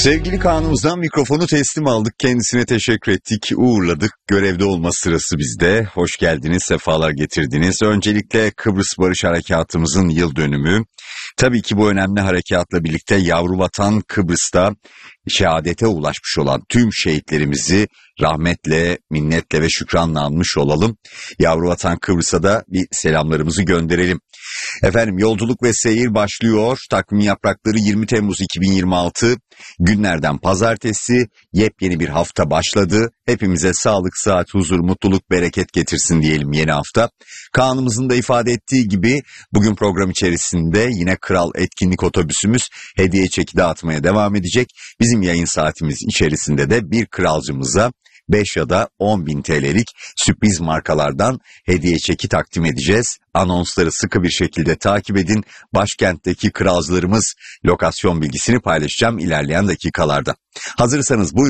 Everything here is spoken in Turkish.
Sevgili Kaan'ımızdan mikrofonu teslim aldık. Kendisine teşekkür ettik, uğurladık. Görevde olma sırası bizde. Hoş geldiniz, sefalar getirdiniz. Öncelikle Kıbrıs Barış Harekatımızın yıl dönümü. Tabii ki bu önemli harekatla birlikte yavru vatan Kıbrıs'ta şehadete ulaşmış olan tüm şehitlerimizi rahmetle, minnetle ve şükranla anmış olalım. Yavru vatan Kıbrıs'a da bir selamlarımızı gönderelim. Efendim, yolculuk ve seyir başlıyor. Takvim yaprakları 20 Temmuz 2026. Günlerden pazartesi, yepyeni bir hafta başladı. Hepimize sağlık, sıhhat, huzur, mutluluk, bereket getirsin diyelim yeni hafta. Kaan'ımızın da ifade ettiği gibi bugün program içerisinde yine Kral Etkinlik Otobüsümüz hediye çeki dağıtmaya devam edecek. Bizim yayın saatimiz içerisinde de bir kralcımıza 5 ya da 10 bin TL'lik sürpriz markalardan hediye çeki takdim edeceğiz. Anonsları sıkı bir şekilde takip edin. Başkentteki kralcılarımız lokasyon bilgisini paylaşacağım ilerleyen dakikalarda. Hazırsanız buyurun.